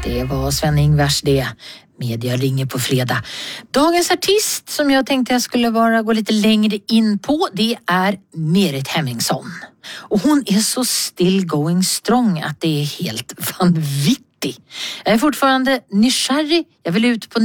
Det var Sven-Ingvars det. Media ringer på fredag. Dagens artist som jag tänkte jag skulle gå lite längre in på, det är Merit Hemmingsson. Och hon är så still going strong att det är helt vanvittigt. Jag är fortfarande nykärrig. Jag vill ut på